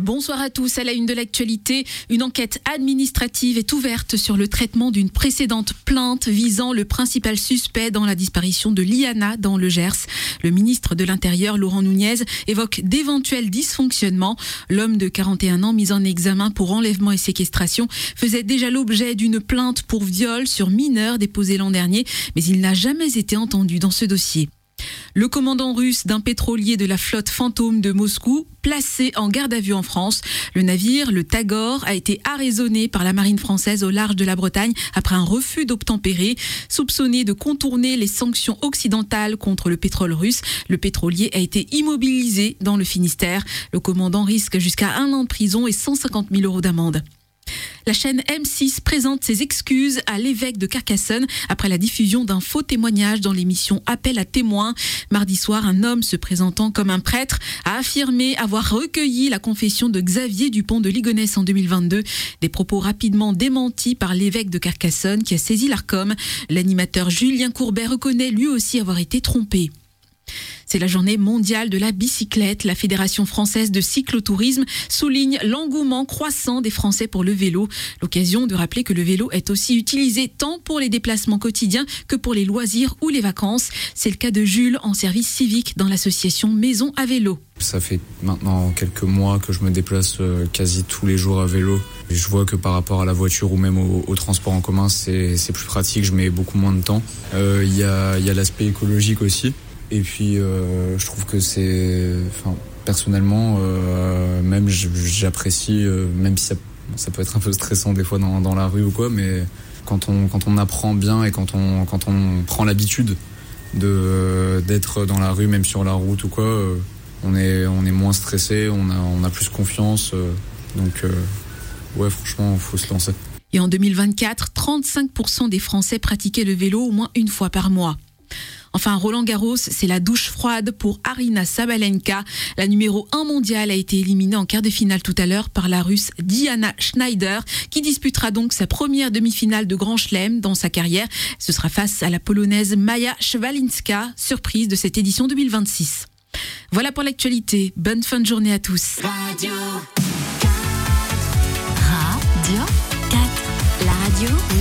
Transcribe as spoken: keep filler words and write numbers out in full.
Bonsoir à tous. À la une de l'actualité, une enquête administrative est ouverte sur le traitement d'une précédente plainte visant le principal suspect dans la disparition de Liana dans le Gers. Le ministre de l'Intérieur, Laurent Nunez, évoque d'éventuels dysfonctionnements. L'homme de quarante et un ans mis en examen pour enlèvement et séquestration faisait déjà l'objet d'une plainte pour viol sur mineur déposée l'an dernier, mais il n'a jamais été entendu dans ce dossier. Le commandant russe d'un pétrolier de la flotte Fantôme de Moscou, placé en garde à vue en France. Le navire, le Tagor, a été arraisonné par la marine française au large de la Bretagne après un refus d'obtempérer. Soupçonné de contourner les sanctions occidentales contre le pétrole russe, le pétrolier a été immobilisé dans le Finistère. Le commandant risque jusqu'à un an de prison et cent cinquante mille euros d'amende. La chaîne M six présente ses excuses à l'évêque de Carcassonne après la diffusion d'un faux témoignage dans l'émission Appel à témoins. Mardi soir, un homme se présentant comme un prêtre a affirmé avoir recueilli la confession de Xavier Dupont de Ligonnès en deux mille vingt-deux. Des propos rapidement démentis par l'évêque de Carcassonne qui a saisi l'Arcom. L'animateur Julien Courbet reconnaît lui aussi avoir été trompé. C'est la journée mondiale de la bicyclette. La Fédération française de cyclotourisme souligne l'engouement croissant des Français pour le vélo. L'occasion de rappeler que le vélo est aussi utilisé tant pour les déplacements quotidiens que pour les loisirs ou les vacances. C'est le cas de Jules en service civique dans l'association Maison à vélo. Ça fait maintenant quelques mois que je me déplace quasi tous les jours à vélo. Et je vois que par rapport à la voiture ou même au, au transport en commun, c'est, c'est plus pratique, je mets beaucoup moins de temps. Euh, y a, y a l'aspect écologique aussi. Et puis, euh, je trouve que c'est, enfin, personnellement, euh, même j'apprécie, euh, même si ça, ça peut être un peu stressant des fois dans, dans la rue ou quoi, mais quand on quand on apprend bien et quand on quand on prend l'habitude de d'être dans la rue, même sur la route ou quoi, euh, on est on est moins stressé, on a on a plus confiance, euh, donc euh, ouais, franchement, faut se lancer. Et en deux mille vingt-quatre, trente-cinq pour cent des Français pratiquaient le vélo au moins une fois par mois. Enfin, Roland-Garros, c'est la douche froide pour Aryna Sabalenka. La numéro un mondiale a été éliminée en quart de finale tout à l'heure par la Russe Diana Schneider, qui disputera donc sa première demi-finale de Grand Chelem dans sa carrière. Ce sera face à la Polonaise Maja Szwalinska, surprise de cette édition deux mille vingt-six. Voilà pour l'actualité. Bonne fin de journée à tous. Radio quatre. Radio quatre. La radio